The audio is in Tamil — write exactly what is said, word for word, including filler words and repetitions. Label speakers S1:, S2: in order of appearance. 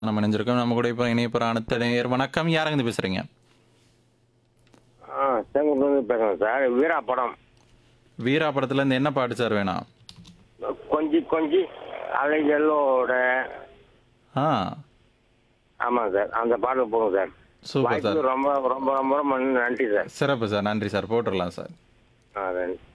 S1: நம்ம இணைஞ்சிருக்கோம். நம்ம கூட இப்போ இணைய போகிற அடுத்த நேயர். வணக்கம். யாருங்க பேசுறீங்க?
S2: ஆ செங்கல்பட்டுலேருந்து பேசுகிறேன் சார். வீரா படம்.
S1: வீரா படத்துலேருந்து என்ன பாட்டு சார் வேணும்?
S2: கொஞ்சி கொஞ்சி அலைகளோட.
S1: ஆ
S2: ஆமாங்க சார். அந்த பாட்டு போகும் சார்.
S1: Super sir.
S2: வாய்ப்புக்கு ரொம்ப ரொம்ப ரொம்ப ரொம்ப நன்றி சார்.
S1: சிறப்பு சார். நன்றி சார். போட்டுடலாம் சார்.
S2: ஆ நன்றி.